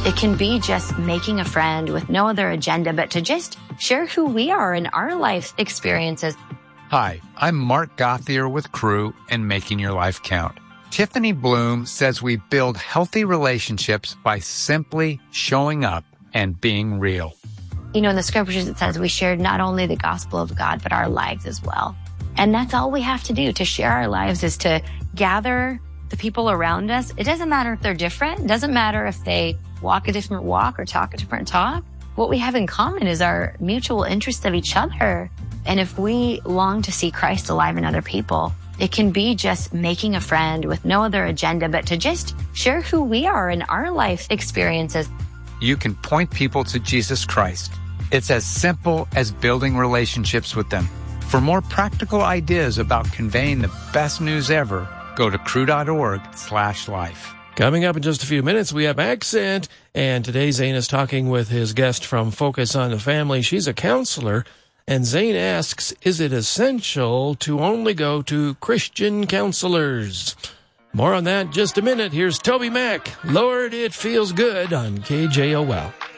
It can be just making a friend with no other agenda, but to just share who we are in our life experiences. Hi, I'm Mark Gothier with Crew and Making Your Life Count. Tiffany Bloom says we build healthy relationships by simply showing up and being real. You know, in the scriptures, it says we share not only the gospel of God, but our lives as well. And that's all we have to do to share our lives, is to gather the people around us. It doesn't matter if they're different. It doesn't matter if they walk a different walk or talk a different talk. What we have in common is our mutual interest of each other. And if we long to see Christ alive in other people, it can be just making a friend with no other agenda, but to just share who we are in our life experiences. You can point people to Jesus Christ. It's as simple as building relationships with them. For more practical ideas about conveying the best news ever, go to crew.org/life. Coming up in just a few minutes, we have Accent, and today Zane is talking with his guest from Focus on the Family. She's a counselor, and Zane asks, is it essential to only go to Christian counselors? More on that in just a minute. Here's Toby Mac. Lord, it feels good on KJOL.